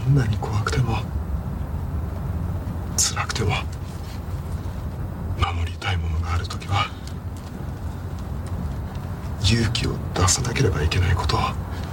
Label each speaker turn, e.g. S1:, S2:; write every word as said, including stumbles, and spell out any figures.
S1: んなに怖くても辛くても守りたいものがあるときは勇気を出さなければいけないことを